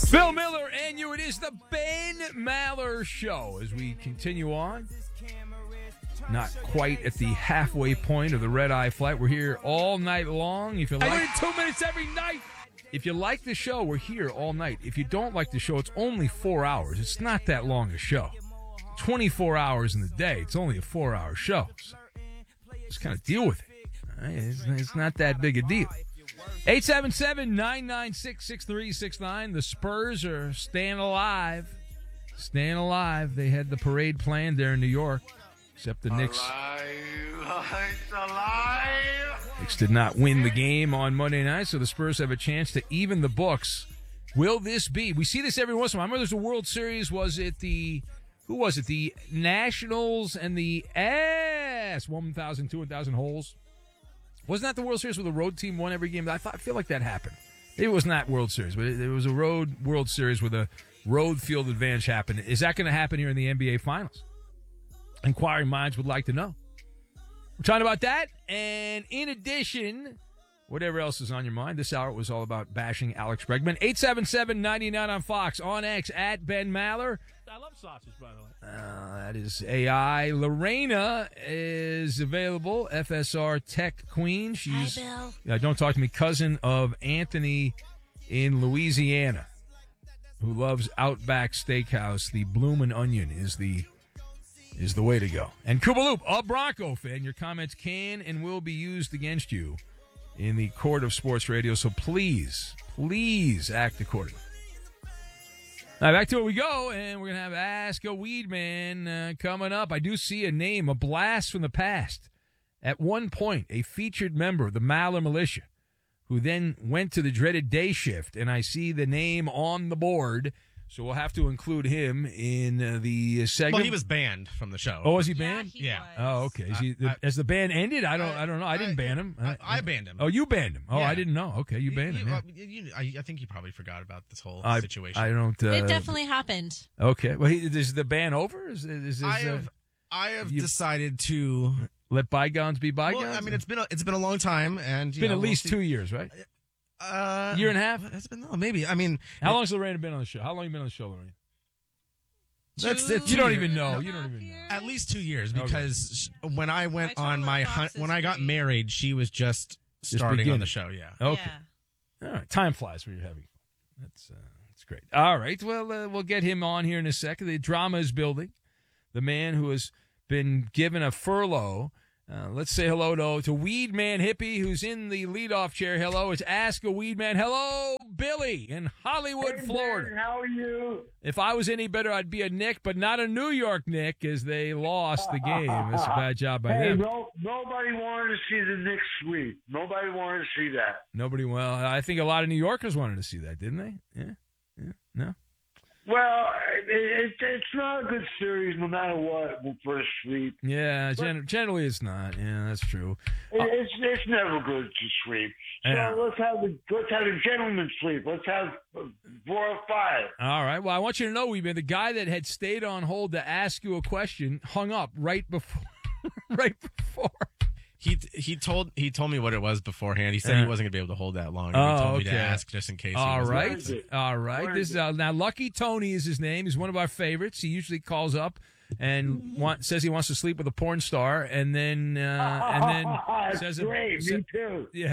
Bill Miller and you. It is the Ben Maller Show as we continue on. Not quite at the halfway point of the red-eye flight. We're here all night long. If you like 2 minutes every night. If you like the show, we're here all night. If you don't like the show, it's only 4 hours. It's not that long a show. 24 hours in the day. It's only a 4-hour show. So just kind of deal with it. Right? It's not that big a deal. 877-996-6369. The Spurs are staying alive. Staying alive. They had the parade planned there in New York. Except the Knicks. Knicks did not win the game on Monday night, so the Spurs have a chance to even the books. Will this be? We see this every once in a while. I remember there's a World Series. Was it the... Who was it? The Nationals and the 1,000, 2,000 holes. Wasn't that the World Series where the road team won every game? I feel like that happened. Maybe it was not World Series, but it was a road World Series where the road field advantage happened. Is that going to happen here in the NBA Finals? Inquiring minds would like to know. We're talking about that, and in addition, whatever else is on your mind, this hour was all about bashing Alex Bregman. 877-99 on Fox, on X, at Ben Maller. I love sausage, by the way. That is AI. Lorena is available, FSR Tech Queen. She's, Hi, Bill. Don't talk to me, cousin of Anthony in Louisiana, who loves Outback Steakhouse. The Bloomin' Onion is the way to go. And Koopaloop, a Bronco fan, your comments can and will be used against you in the court of sports radio, so please act accordingly. Now, back to it we go, and we're going to have Ask a Weed Man coming up. I do see a name, a blast from the past. At one point, a featured member of the Maller Militia, who then went to the dreaded day shift, and I see the name on the board. So we'll have to include him in the segment. Well, he was banned from the show. Oh, was he banned? Yeah. Oh, okay. Has the ban ended? I don't know. I didn't ban him. I banned him. Oh, you banned him. Oh, Yeah. I didn't know. Okay, you banned him. Yeah. I think you probably forgot about this whole situation. I don't. It definitely happened. Okay. Well, is the ban over? Is this, I have decided to let bygones be bygones? Well, I mean, it's been a long time, and it's been at least 2 years, right? Year and a half. It's been maybe. I mean, how long has Lorena been on the show? How long have you been on the show, Lorena? That's you don't even know. You don't even know. At least 2 years, because when I went on my hunt, when I got married, she was just starting beginning. on the show. Yeah. Okay. Yeah. All right. Time flies when you're having fun. That's great. All right. Well, we'll get him on here in a second. The drama is building. The man who has been given a furlough. Let's say hello to Weed Man Hippie, who's in the leadoff chair. Hello, it's Ask a Weed Man. Hello, Billy in Hollywood, Florida. Ben, how are you? If I was any better, I'd be a Knick, but not a New York Knick, as they lost the game. That's a bad job by them. Nobody wanted to see the Knicks sweep. Nobody wanted to see that. Nobody. Well, I think a lot of New Yorkers wanted to see that, didn't they? Yeah. No. Well, it's not a good series no matter what for a sweep. Yeah, generally it's not. Yeah, that's true. It's never good to sweep. So Yeah. let's have the gentleman sweep. Let's have 4 or 5. All right. Well, I want you to know, Weedman, the guy that had stayed on hold to ask you a question hung up right before. Right before. He told me what it was beforehand. He said he wasn't going to be able to hold that long. He told me to ask just in case. All right. Where This is now Lucky Tony is his name. He's one of our favorites. He usually calls up and says he wants to sleep with a porn star, and then says great. Me too. Yeah.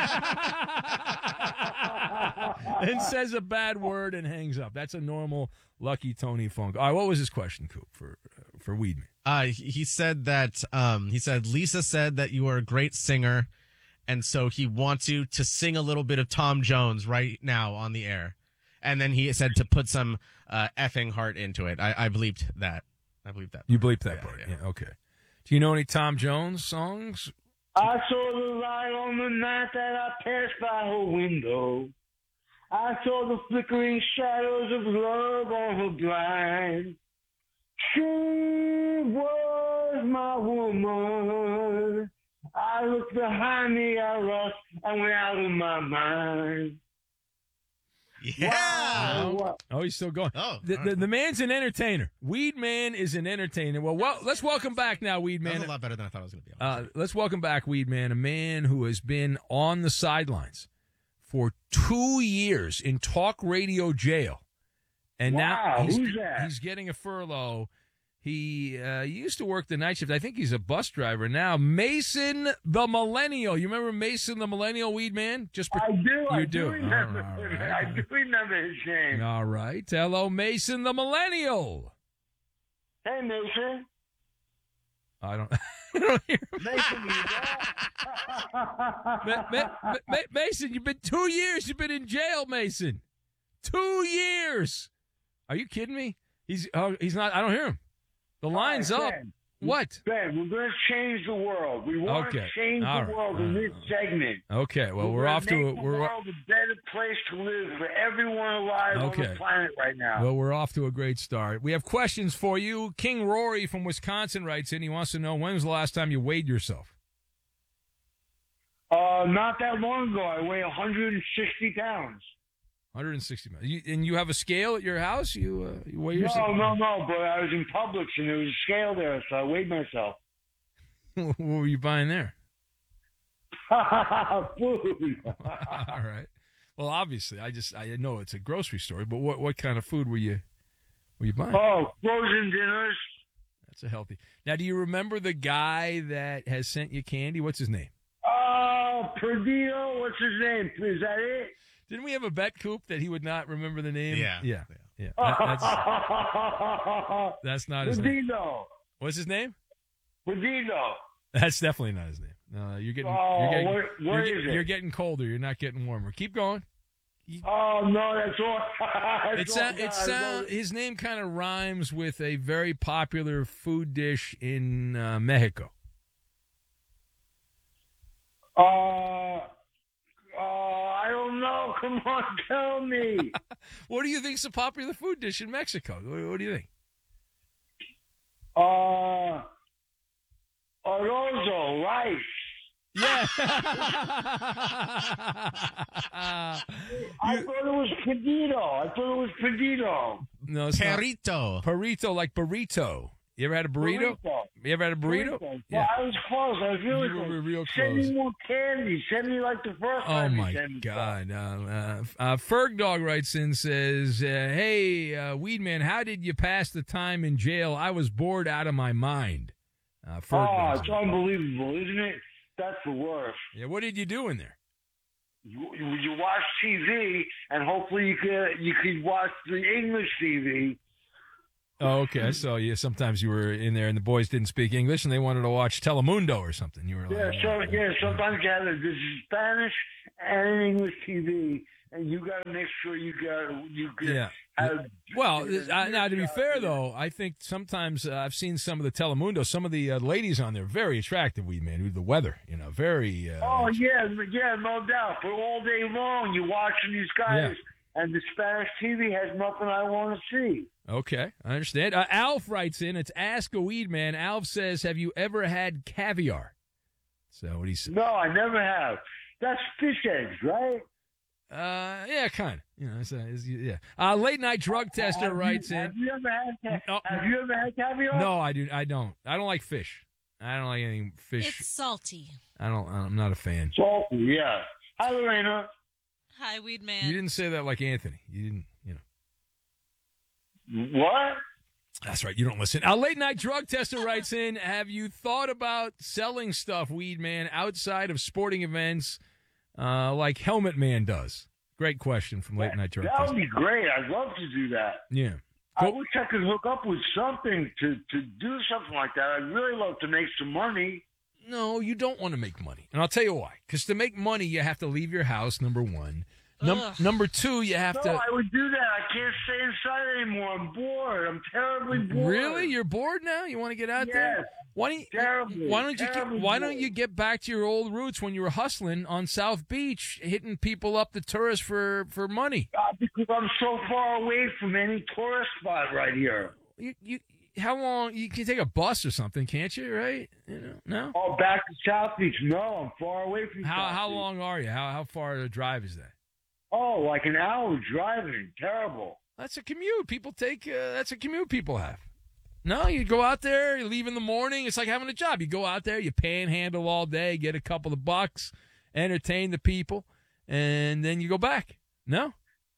And says a bad word and hangs up. That's a normal Lucky Tony phone call. All right, what was his question, Coop, for Weedman? He said that Lisa said that you are a great singer, and so he wants you to sing a little bit of Tom Jones right now on the air. And then he said to put some effing heart into it. I bleeped that. You bleeped that part. Yeah. Okay. Do you know any Tom Jones songs? I saw the light on the night that I passed by her window. I saw the flickering shadows of love on her blind. She was my woman. I looked behind me, I lost, and went out of my mind. Yeah. Wow. Oh, he's still going. Oh, the man's an entertainer. Weed Man is an entertainer. Well, let's welcome back now, Weed That Man. was a lot better than I thought it was going to be. Let's welcome back, Weed Man, a man who has been on the sidelines for 2 years in talk radio jail And Wow, now who's that? he's getting a furlough. He used to work the night shift. I think he's a bus driver now. Mason the Millennial. You remember Mason the Millennial, Weed Man? I do. You I do. do remember All him. right. I do remember his name. All right. Hello, Mason the Millennial. Hey, Mason. I don't, I don't hear him. Mason, you there? Mason, you've been 2 years. You've been in jail, Mason. 2 years. Are you kidding me? He's not. I don't hear him. The line's All up. right, Ben. What? Ben, we're going to change the world. We want Okay. to change All the right. world in this segment. Okay. Well, we're gonna off to make a the world a better place to live for everyone alive on Okay. the planet right now. well, we're off to a great start. We have questions for you. King Rory from Wisconsin writes in. He wants to know, when was the last time you weighed yourself? Not that long ago, I weigh 160 pounds. 160 miles. And you have a scale at your house? You weigh yourself? No, but I was in Publix and there was a scale there, so I weighed myself. What were you buying there? Food. All right. Well, obviously, I know it's a grocery store, but what kind of food were you buying? Oh, frozen dinners. That's a healthy. Now, do you remember the guy that has sent you candy? What's his name? Oh, Perdido. What's his name? Is that it? Didn't we have a bet, Coop, that he would not remember the name? Yeah. Yeah. That's not his name. Perdido. What's his name? Perdido. That's definitely not his name. No, you're getting. You're getting colder. You're not getting warmer. Keep going. Oh no, that's all. His name kind of rhymes with a very popular food dish in Mexico. I don't know. Come on, tell me. What do you think's a popular food dish in Mexico? What do you think? Arrozo, rice. Yeah. I thought it was Perdido. No, it's not. Perrito. Burrito, like burrito. You ever had a burrito? You ever had a burrito? Yeah. I was close. I was really You were close. real Send me close. more candy. Send me like the first Oh time. you my sent me God! Ferg Dog writes in, says, "Hey, Weed Man, how did you pass the time in jail? I was bored out of my mind." Ferg Dog. it's unbelievable, isn't it? That's the worst. Yeah, what did you do in there? You watch TV, and hopefully you could watch the English TV. Oh, okay. I saw you. Sometimes you were in there, and the boys didn't speak English, and they wanted to watch Telemundo or something. You were like, Sometimes you have this Spanish and English TV, and you got to make sure you Yeah. have. Well, now to be fair though, I think sometimes I've seen some of the Telemundo. Some of the ladies on there very attractive. Weed Man, with the weather, very. Oh yeah, no doubt. But all day long, you're watching these guys, and the Spanish TV has nothing I want to see. Okay, I understand. Alf writes in. It's Ask a Weed Man. Alf says, "Have you ever had caviar?" So what he said? No, I never have. That's fish eggs, right? Yeah, kind of. Yeah. Late night drug tester writes in. Have you ever had No. Have you ever had caviar? No, I do. I don't. I don't like fish. I don't like anything fish. It's salty. I'm not a fan. Salty, yeah. Hi, Lorena. Hi, Weed You Man. didn't say that like Anthony. You didn't. What? That's right. You don't listen. Late night drug tester writes in. Have you thought about selling stuff, Weed Man, outside of sporting events, like Helmet Man does? Great question from Late Night Drug That Tester. would be great. I'd love to do that. Yeah. I wish I could hook up with something to do something like that. I'd really love to make some money. No, you don't want to make money. And I'll tell you why. Because to make money, you have to leave your house, number one. Number two, you have to... No, I would do that. I can't stay inside anymore. I'm bored. I'm terribly bored. Really? You're bored now? You want to get out Yes. there? Terribly. Why Terribly don't you get back to your old roots when you were hustling on South Beach, hitting people up, the tourists, for money? Because I'm so far away from any tourist spot right here. How long? You can take a bus or something, can't you? Right? No. Oh, back to South Beach? No, I'm far away from South How Beach. long are you? How far a drive is that? Oh, like an hour driving. Terrible. That's a commute. People take. That's a commute people have. No, you go out there, you leave in the morning. It's like having a job. You go out there, you panhandle all day, get a couple of bucks, entertain the people, and then you go back. No?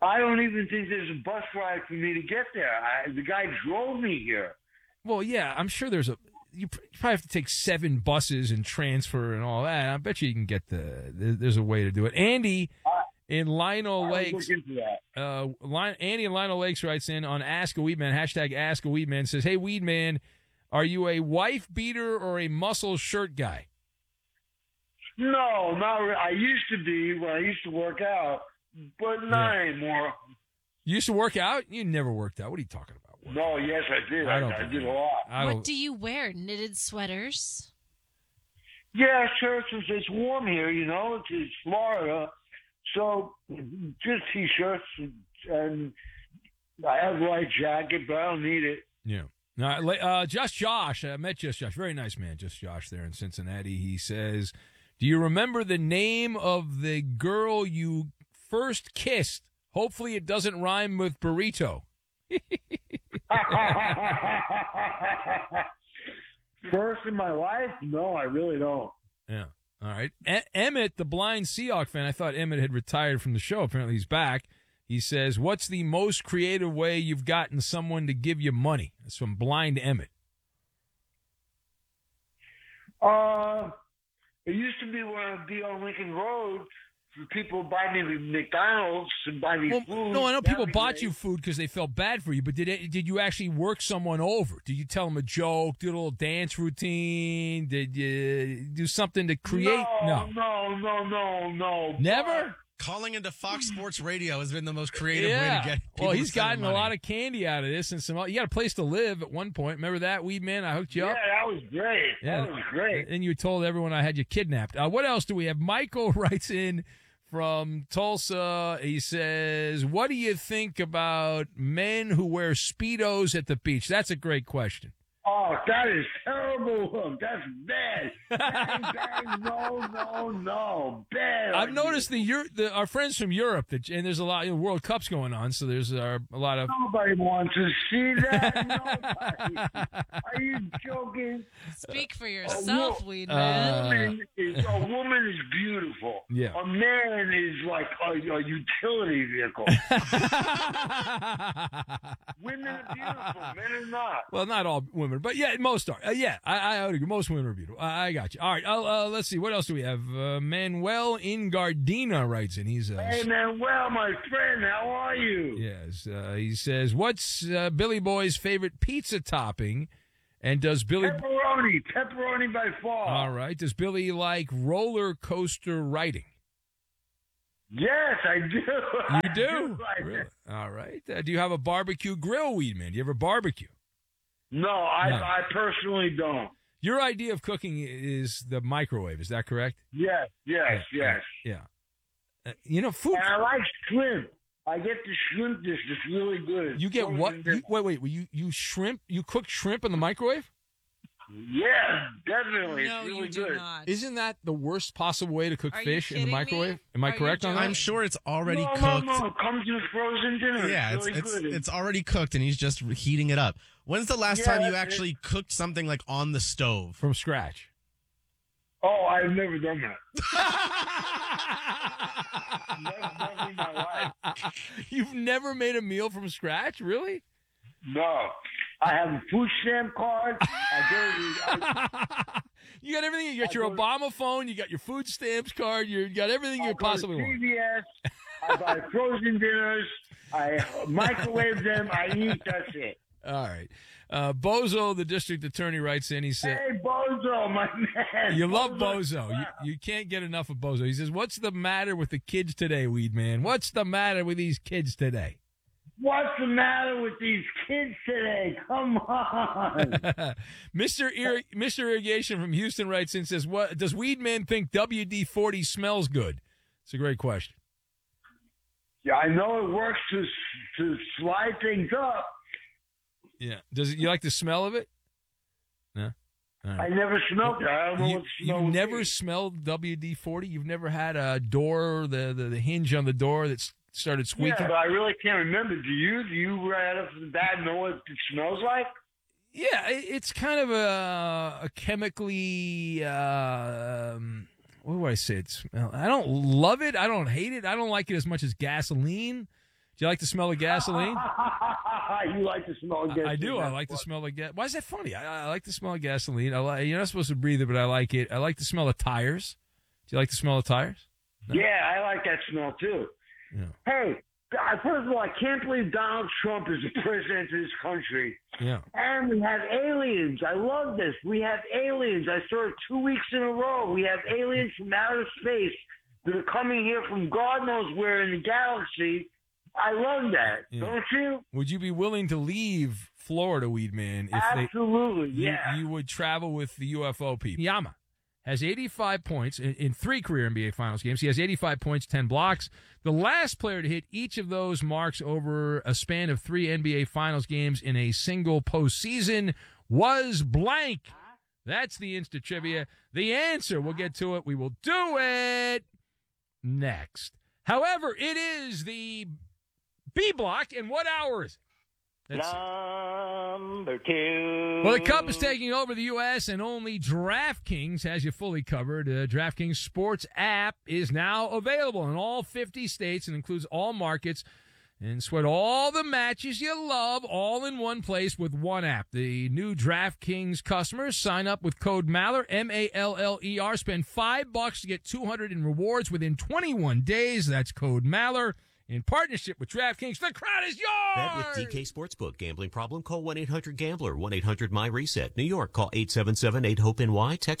I don't even think there's a bus ride for me to get there. The guy drove me here. Well, yeah, I'm sure there's you probably have to take 7 buses and transfer and all that. I bet you can get there's a way to do it. Andy in Lionel Lakes. Look into that. Andy in Lionel Lakes writes in on Ask a Weedman, hashtag Ask a Weedman, says, "Hey, Weedman, are you a wife beater or a muscle shirt guy?" No, not really. I used to be when I used to work out, but not anymore. You used to work out? You never worked out. What are you talking about? No, yes, I did. I did a lot. What do you wear? Knitted sweaters? Yeah, shirts. It's warm here, you know. It's Florida. So just T-shirts, and I have a light jacket, but I don't need it. Yeah. Just Josh. I met Just Josh. Very nice man, Just Josh there in Cincinnati. He says, "Do you remember the name of the girl you first kissed? Hopefully it doesn't rhyme with burrito." First in my life? No, I really don't. Yeah. All right. Emmett, the blind Seahawk fan. I thought Emmett had retired from the show. Apparently he's back. He says, "What's the most creative way you've gotten someone to give you money?" That's from blind Emmett. It used to be when I'd be on Lincoln Road, people buy me McDonald's and buy me food. No, I know people bought you food because they felt bad for you, but did you actually work someone over? Did you tell them a joke, do a little dance routine? Did you do something to create? No. Never? Calling into Fox Sports Radio has been the most creative way to get people Well, to he's send gotten money. a lot of candy out of this, and you got a place to live at one point. Remember that, Weed Man? I hooked you up. Yeah, that was great. Yeah. That was great. And you told everyone I had you kidnapped. What else do we have? Michael writes in from Tulsa. He says, "What do you think about men who wear Speedos at the beach?" That's a great question. Oh, that is terrible. That's bad. Bang, bang, no. Bad. I've noticed our friends from Europe, and there's a lot of World Cups going on, so there's a lot of... Nobody wants to see that. Nobody. Are you joking? Speak for yourself, Weed A Man. woman is beautiful. Yeah. A man is like a utility vehicle. Women are beautiful. Men are not. Well, not all women, but yeah, most are. I would agree. Most women are beautiful. I got you. All right, let's see. What else do we have? Manuel in Gardena writes in. He's Hey, Manuel, my friend, how are you? Yes. He says, "What's Billy Boy's favorite pizza topping?" And does Billy... Pepperoni by far. All right. Does Billy like roller coaster riding? Yes, I do. You do? Like Really? it. All right. Do you have a barbecue grill, Weed Man? Do you ever barbecue? No, I personally don't. Your idea of cooking is the microwave. Is that correct? Yes. Yeah. Food... And I like shrimp. I get the shrimp dish that's really good. You get what? Wait. You shrimp? You cook shrimp in the microwave? Yeah, definitely. No, it's really you do good. not. Isn't that the worst possible way to cook Are you fish in the kidding microwave? me? Am I Are you correct on joking? that? I'm sure it's already No, cooked. it comes in frozen dinner. Yeah, it's really good. it's already cooked, and he's just heating it up. When's the last time you that's actually cooked something like on the stove? From scratch. Oh, I've never done that. Never in my life. You've never made a meal from scratch, really? No. I have a food stamp card. You got everything. You got your Obama phone. You got your food stamps card. You got everything you possibly want. CVS. I buy frozen dinners. I microwave them. I eat. That's it. All right. Bozo, the district attorney, writes in. He said, Hey, Bozo, my man. "You love Bozo. You can't get enough of Bozo." He says, "What's the matter with the kids today, Weed Man? What's the matter with these kids today?" What's the matter with these kids today? Come on. Mr. Irrigation from Houston writes in, says, "What does Weed Man think WD-40 smells good?" It's a great question. Yeah, I know it works to slide things up. Yeah. You like the smell of it? No. All right. I never smelled it. I don't know what the smell You've would never be. smelled WD-40? You've never had a door, the hinge on the door that started squeaking? Yeah, but I really can't remember. Do you? Do you right off the bat know what it smells like? Yeah, it's kind of a chemically, what do I say? I don't love it. I don't hate it. I don't like it as much as gasoline. Do you like the smell of gasoline? You like the smell of gasoline? I do. I like the smell of gas. Why is that funny? I like the smell of gasoline. You're not supposed to breathe it, but I like it. I like the smell of tires. Do you like the smell of tires? No? Yeah, I like that smell too. Yeah. Hey, first of all, I can't believe Donald Trump is the president of this country. Yeah. And we have aliens. I love this. We have aliens. I saw it 2 weeks in a row. We have aliens from outer space that are coming here from God knows where in the galaxy. I love that. Yeah. Don't you? Would you be willing to leave Florida, Weedman, if Absolutely, they, yeah. you would travel with the UFO people? Yama has 85 points in 3 career NBA Finals games. He has 85 points, 10 blocks. The last player to hit each of those marks over a span of 3 NBA Finals games in a single postseason was blank. That's the Insta Trivia. The answer, we'll get to it. We will do it next. However, it is the B block, and what hour is it? Number 2. Well, the Cup is taking over the U.S., and only DraftKings has you fully covered. DraftKings Sports app is now available in all 50 states and includes all markets. And sweat all the matches you love all in one place with one app. The new DraftKings customers sign up with code Maller, M-A-L-L-E-R. Spend $5 to get $200 in rewards within 21 days. That's code Maller. In partnership with DraftKings, the crowd is yours! Bet with DK Sportsbook. Gambling problem? Call 1-800-GAMBLER. 1-800-MY-RESET. New York, call 877-8-HOPE-NY. Text